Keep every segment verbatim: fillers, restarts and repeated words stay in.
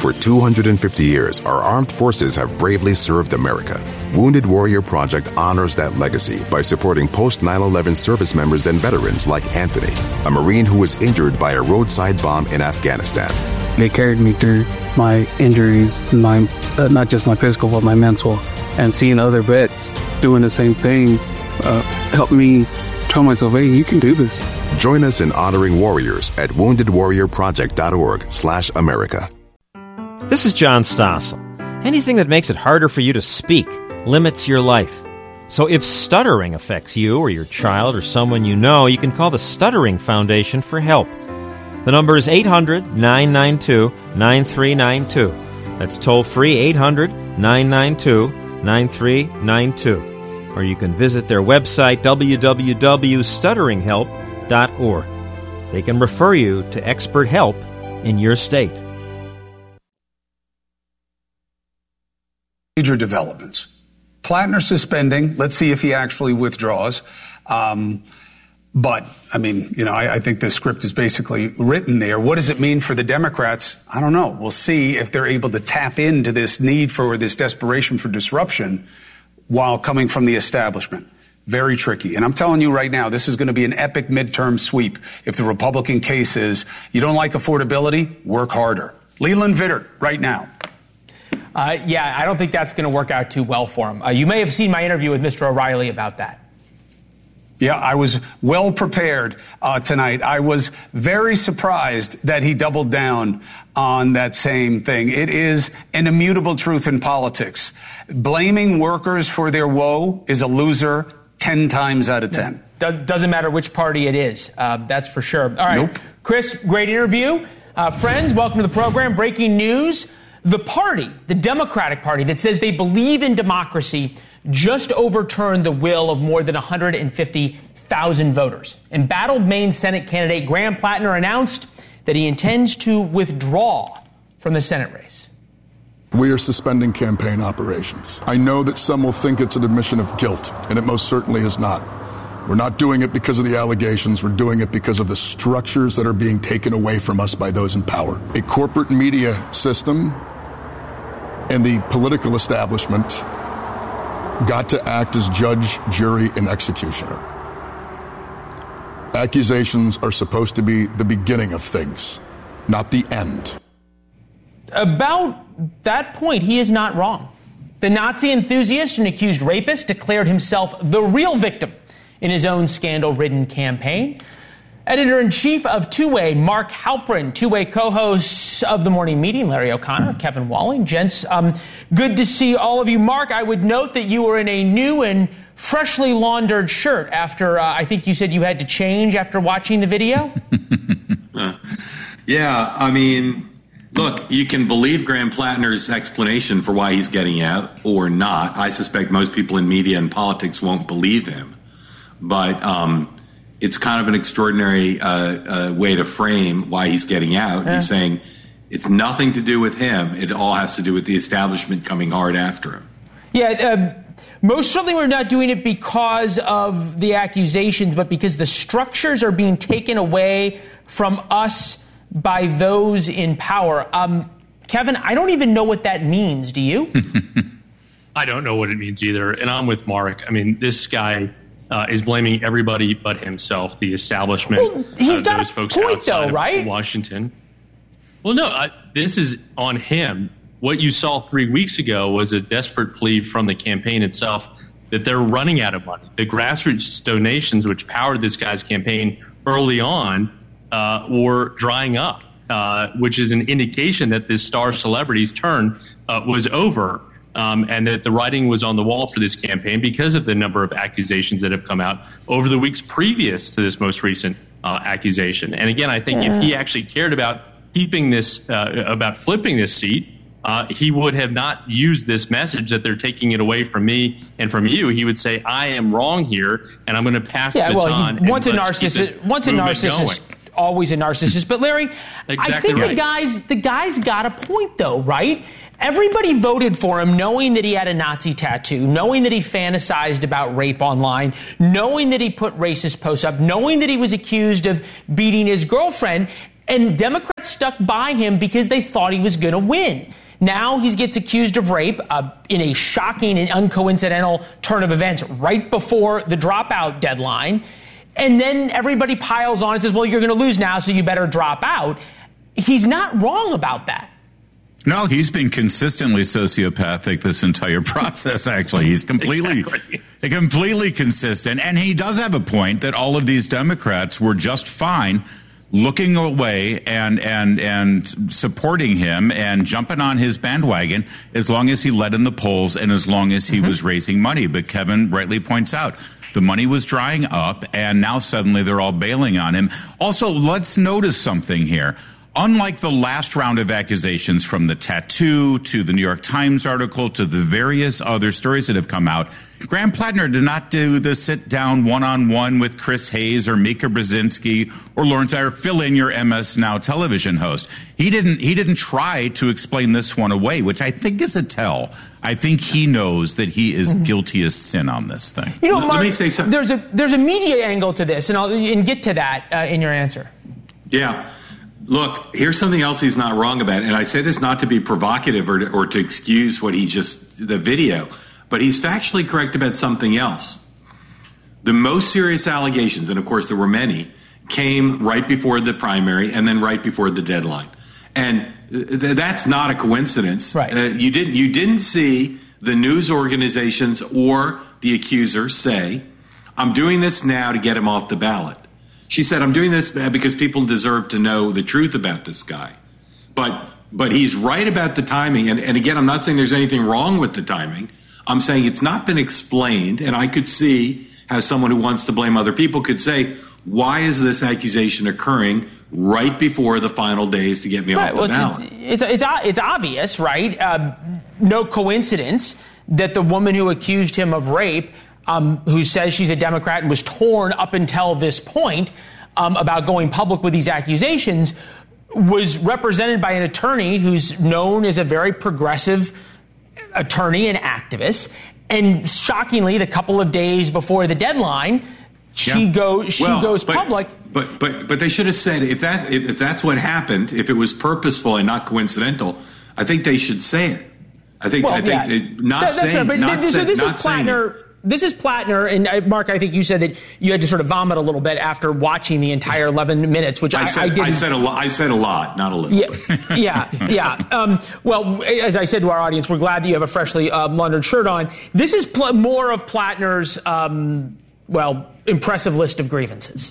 For two hundred fifty years, our armed forces have bravely served America. Wounded Warrior Project honors that legacy by supporting post nine eleven service members and veterans like Anthony, a Marine who was injured by a roadside bomb in Afghanistan. They carried me through my injuries, my uh, not just my physical, but my mental. And seeing other vets doing the same thing uh, helped me tell myself, hey, you can do this. Join us in honoring warriors at wounded warrior project dot org slash America. This is John Stossel. Anything that makes it harder for you to speak limits your life. So if stuttering affects you or your child or someone you know, you can call the Stuttering Foundation for help. The number is eight hundred, nine nine two, nine three nine two. That's toll-free eight hundred, nine nine two, nine three nine two. Or you can visit their website, w w w dot stuttering help dot org. They can refer you to expert help in your state. Major developments. Plattner suspending. Let's see if he actually withdraws. Um, but, I mean, you know, I, I think the script is basically written there. What does it mean for the Democrats? I don't know. We'll see if they're able to tap into this need for this desperation for disruption while coming from the establishment. Very tricky. And I'm telling you right now, this is going to be an epic midterm sweep. If the Republican case is, you don't like affordability, work harder. Leland Vittert, right now. Uh, yeah, I don't think that's going to work out too well for him. Uh, you may have seen my interview with Mister O'Reilly about that. Yeah, I was well prepared uh, tonight. I was very surprised that he doubled down on that same thing. It is an immutable truth in politics. Blaming workers for their woe is a loser ten times out of ten. Does, doesn't matter which party it is. Uh, that's for sure. All right, nope. Chris, great interview. Uh, friends, welcome to the program. Breaking news. The party, the Democratic Party, that says they believe in democracy just overturned the will of more than one hundred fifty thousand voters. Embattled Maine Senate candidate Graham Plattner announced that he intends to withdraw from the Senate race. We are suspending campaign operations. I know that some will think it's an admission of guilt, and it most certainly is not. We're not doing it because of the allegations. We're doing it because of the structures that are being taken away from us by those in power. A corporate media system and the political establishment got to act as judge, jury, and executioner. Accusations are supposed to be the beginning of things, not the end. About that point, he is not wrong. The Nazi enthusiast and accused rapist declared himself the real victim in his own scandal-ridden campaign. Editor-in-chief of Two-Way, Mark Halperin, Two-Way co-hosts of The Morning Meeting, Larry O'Connor, Kevin Walling. Gents, um, good to see all of you. Mark, I would note that you were in a new and freshly laundered shirt after, uh, I think you said you had to change after watching the video? Yeah, I mean, look, you can believe Graham Plattner's explanation for why he's getting out or not. I suspect most people in media and politics won't believe him. But um, it's kind of an extraordinary uh, uh, way to frame why he's getting out. Yeah. He's saying it's nothing to do with him. It all has to do with the establishment coming hard after him. Yeah, uh, most certainly we're not doing it because of the accusations, but because the structures are being taken away from us by those in power. Um, Kevin, I don't even know what that means. Do you? I don't know what it means either. And I'm with Mark. I mean, this guy uh, is blaming everybody but himself, the establishment. Well, he's uh, got those a folks point, outside though, right? Of Washington. Well, no, I, this is on him. What you saw three weeks ago was a desperate plea from the campaign itself that they're running out of money. The grassroots donations, which powered this guy's campaign early on, uh, were drying up, uh, which is an indication that this star celebrity's turn uh, was over, um, and that the writing was on the wall for this campaign because of the number of accusations that have come out over the weeks previous to this most recent uh, accusation. And again, I think yeah. if he actually cared about keeping this, uh, about flipping this seat, Uh, he would have not used this message that they're taking it away from me and from you. He would say, I am wrong here, and I'm going to pass yeah, the baton. Well, he, once a narcissist, once a narcissist, always a narcissist. But Larry, exactly I think right. the guys, the guys got a point, though, right? Everybody voted for him knowing that he had a Nazi tattoo, knowing that he fantasized about rape online, knowing that he put racist posts up, knowing that he was accused of beating his girlfriend. And Democrats stuck by him because they thought he was going to win. Now he gets accused of rape uh, in a shocking and uncoincidental turn of events right before the dropout deadline. And then everybody piles on and says, well, you're going to lose now, so you better drop out. He's not wrong about that. No, he's been consistently sociopathic this entire process, actually. He's completely, exactly. completely consistent. And he does have a point that all of these Democrats were just fine looking away and and and supporting him and jumping on his bandwagon as long as he led in the polls and as long as he mm-hmm. was raising money. But Kevin rightly points out, the money was drying up, and now suddenly they're all bailing on him. Also, let's notice something here. Unlike the last round of accusations, from the tattoo to the New York Times article to the various other stories that have come out, Graham Plattner did not do the sit-down one-on-one with Chris Hayes or Mika Brzezinski or Lawrence Iyer, fill in your M S Now television host. He didn't, he didn't try to explain this one away, which I think is a tell. I think he knows that he is guilty as sin on this thing. You know, Mark, let me say something. There's a, there's a media angle to this, and I'll and get to that uh, in your answer. Yeah. Look, here's something else he's not wrong about, and I say this not to be provocative or to, or to excuse what he just, the video, but he's factually correct about something else. The most serious allegations, and of course there were many, came right before the primary and then right before the deadline. And th- that's not a coincidence. Right. Uh, you didn't, you didn't see the news organizations or the accuser say, I'm doing this now to get him off the ballot. She said, I'm doing this because people deserve to know the truth about this guy. But but he's right about the timing. And, and again, I'm not saying there's anything wrong with the timing. I'm saying it's not been explained. And I could see how someone who wants to blame other people could say, why is this accusation occurring right before the final days to get me right, off the well, ballot? It's, it's, it's, it's obvious, right? Uh, no coincidence that the woman who accused him of rape, Um, who says she's a Democrat and was torn up until this point um, about going public with these accusations, was represented by an attorney who's known as a very progressive attorney and activist. And shockingly, the couple of days before the deadline, she yeah. goes she well, goes but, public. But but but they should have said if that if, if that's what happened, if it was purposeful and not coincidental, I think they should say it. I think well, I think yeah. it, not that, saying right, but not, th- so say, this not is saying Plattner. it. This is Plattner, and uh, Mark, I think you said that you had to sort of vomit a little bit after watching the entire eleven minutes, which I, I said. I, didn't. I said a lot. I said a lot, not a little. Yeah, yeah, yeah. Um, well, as I said to our audience, we're glad that you have a freshly uh, laundered shirt on. This is pl- more of Plattner's, um, well, impressive list of grievances.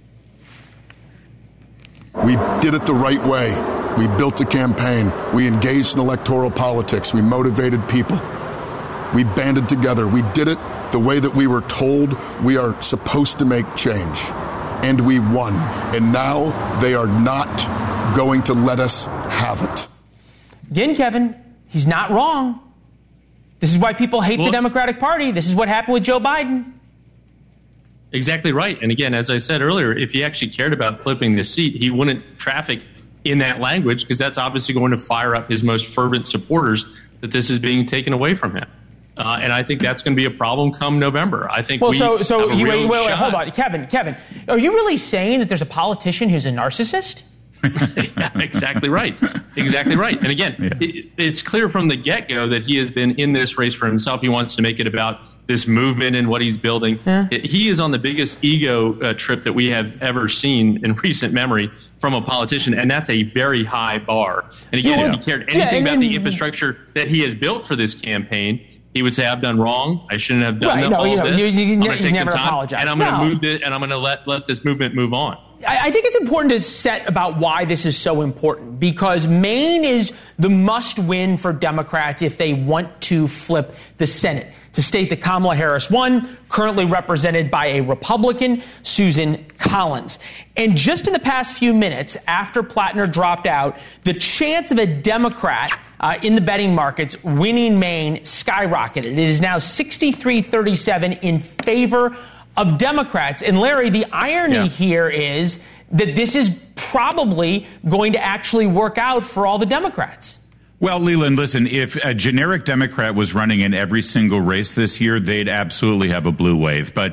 We did it the right way. We built a campaign. We engaged in electoral politics. We motivated people. We banded together. We did it the way that we were told we are supposed to make change. And we won. And now they are not going to let us have it. Again, Kevin, he's not wrong. This is why people hate well, the Democratic Party. This is what happened with Joe Biden. Exactly right. And again, as I said earlier, if he actually cared about flipping the seat, he wouldn't traffic in that language, because that's obviously going to fire up his most fervent supporters that this is being taken away from him. Uh, and I think that's going to be a problem come November. I think well, we so so have a you real wait, wait, wait, shot. hold on, Kevin, Kevin, are you really saying that there's a politician who's a narcissist? Yeah, exactly right. Exactly right. And again, yeah. it, it's clear from the get-go that he has been in this race for himself. He wants to make it about this movement and what he's building. Yeah. It, he is on the biggest ego uh, trip that we have ever seen in recent memory from a politician, and that's a very high bar. And again, yeah. if he cared anything yeah, about the infrastructure that he has built for this campaign, he would say, "I've done wrong. I shouldn't have done right, no, all you know, this. You, you, I'm going to take never some time, apologize. and I'm no. going to move it, and I'm going to let let this movement move on." I, I think it's important to set about why this is so important, because Maine is the must-win for Democrats if they want to flip the Senate. It's a state that Kamala Harris won, currently represented by a Republican, Susan Collins. And just in the past few minutes after Plattner dropped out, the chance of a Democrat uh, in the betting markets winning Maine skyrocketed. It is now sixty-three thirty-seven in favor of Democrats. And Larry, the irony yeah. here is that this is probably going to actually work out for all the Democrats. Well, Leland, listen, if a generic Democrat was running in every single race this year, they'd absolutely have a blue wave. But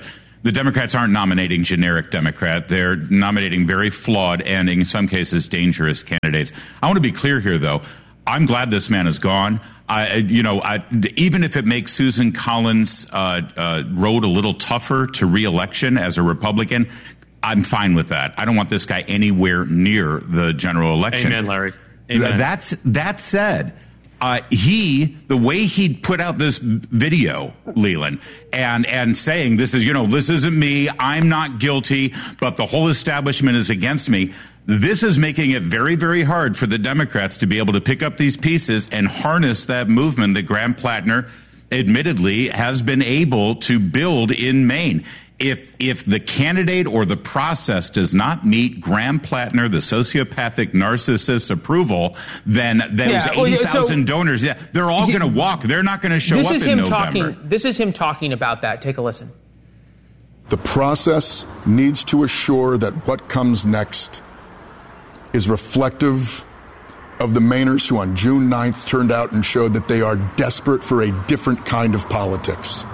the Democrats aren't nominating generic Democrat. They're nominating very flawed and, in some cases, dangerous candidates. I want to be clear here, though. I'm glad this man is gone. I, you know, I, even if it makes Susan Collins' uh, uh, road a little tougher to re-election as a Republican, I'm fine with that. I don't want this guy anywhere near the general election. Amen, Larry. Amen. That's, that said, uh, he, the way he put out this video, Leland, and, and saying this is, you know, this isn't me, I'm not guilty, but the whole establishment is against me. This is making it very, very hard for the Democrats to be able to pick up these pieces and harness that movement that Graham Plattner admittedly has been able to build in Maine. If if the candidate or the process does not meet Graham Plattner, the sociopathic narcissist's approval, then those yeah, well, eighty thousand so, donors, yeah, they're all going to walk. They're not going to show this up is in him November. Talking, this is him talking about that. Take a listen. The process needs to assure that what comes next is reflective of the Mainers who on June ninth turned out and showed that they are desperate for a different kind of politics.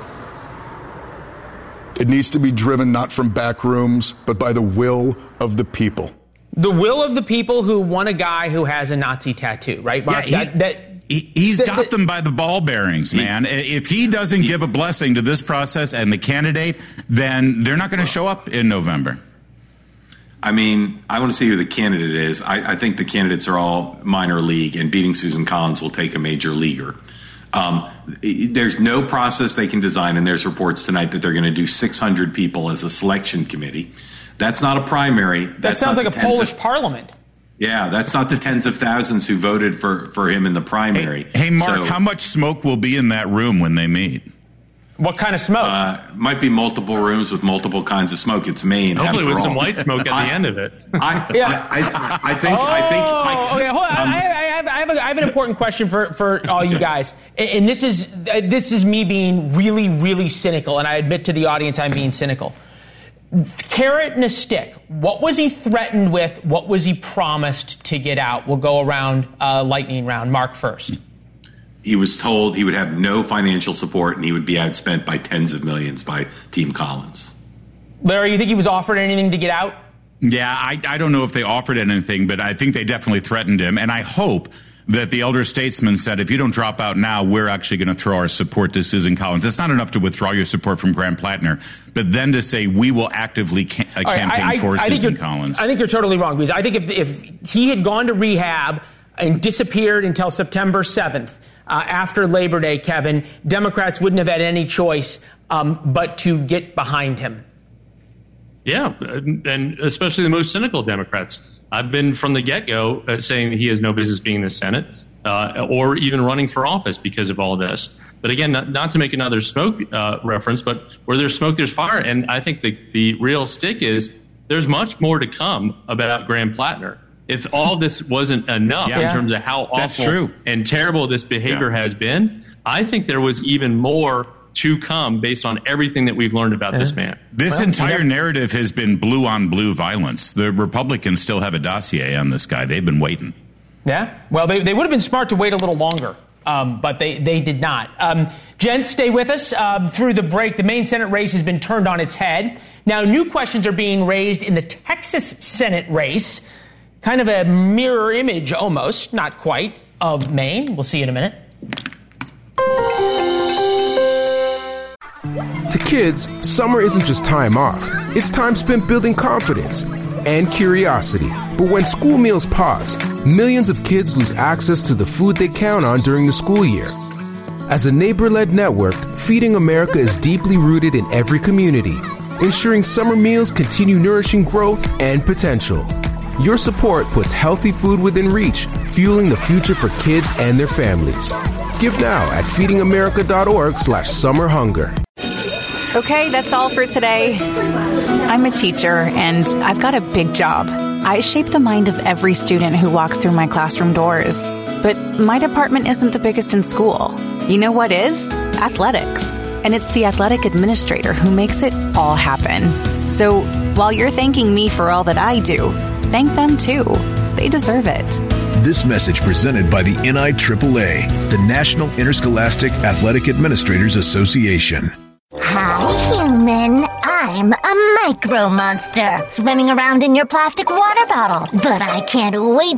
It needs to be driven not from back rooms, but by the will of the people. The will of the people who want a guy who has a Nazi tattoo, right, Mark? Yeah, he, that, that, he, he's that, got that, them by the ball bearings, man. He, if he doesn't he, give a blessing to this process and the candidate, then they're not going to show up in November. I mean, I want to see who the candidate is. I, I think the candidates are all minor league, and beating Susan Collins will take a major leaguer. Um, there's no process they can design, and there's reports tonight that they're going to do six hundred people as a selection committee. That's not a primary. That that's sounds like a Polish of, parliament. Yeah, that's not the tens of thousands who voted for, for him in the primary. Hey, hey Mark, so, how much smoke will be in that room when they meet? What kind of smoke? Uh, might be multiple rooms with multiple kinds of smoke. It's Maine. Hopefully with all. some white smoke at I, the end of it. I, yeah. I, I, I think. Oh, I think. I, okay, hold on. Um, I, I, have, I, have a, I have an important question for, for all you guys, and, and this is this is me being really, really cynical, and I admit to the audience I'm being cynical. Carrot and a stick. What was he threatened with? What was he promised to get out? We'll go around uh, lightning round. Mark first. He was told he would have no financial support and he would be outspent by tens of millions by Team Collins. Larry, you think he was offered anything to get out? Yeah, I, I don't know if they offered anything, but I think they definitely threatened him. And I hope that the elder statesman said, if you don't drop out now, we're actually going to throw our support to Susan Collins. It's not enough to withdraw your support from Graham Plattner, but then to say we will actively ca- uh, right, campaign I, I, for I Susan Collins. I think you're totally wrong, because I think if, if he had gone to rehab and disappeared until September seventh, Uh, after Labor Day, Kevin, Democrats wouldn't have had any choice um, but to get behind him. Yeah, and especially the most cynical Democrats. I've been from the get-go uh, saying he has no business being in the Senate uh, or even running for office because of all this. But again, not, not to make another smoke uh, reference, but where there's smoke, there's fire. And I think the, the real stick is there's much more to come about Graham Plattner. If all this wasn't enough yeah. in terms of how That's awful true. and terrible this behavior yeah. has been, I think there was even more to come based on everything that we've learned about yeah. this man. This well, entire yeah. narrative has been blue on blue violence. The Republicans still have a dossier on this guy. They've been waiting. Yeah. Well, they, they would have been smart to wait a little longer. Um, but they, they did not. Um, gents, stay with us. Um, through the break, the Maine Senate race has been turned on its head. Now, new questions are being raised in the Texas Senate race. Kind of a mirror image, almost, not quite, of Maine. We'll see you in a minute. To kids, summer isn't just time off. It's time spent building confidence and curiosity. But when school meals pause, millions of kids lose access to the food they count on during the school year. As a neighbor-led network, Feeding America is deeply rooted in every community, ensuring summer meals continue nourishing growth and potential. Your support puts healthy food within reach, fueling the future for kids and their families. Give now at feedingamerica.org slash summer hunger. Okay, that's all for today. I'm a teacher, and I've got a big job. I shape the mind of every student who walks through my classroom doors. But my department isn't the biggest in school. You know what is? Athletics. And it's the athletic administrator who makes it all happen. So while you're thanking me for all that I do, thank them too. They deserve it. This message presented by the N I A A A, the National Interscholastic Athletic Administrators Association. Hi, human. I'm a micro monster swimming around in your plastic water bottle. But I can't wait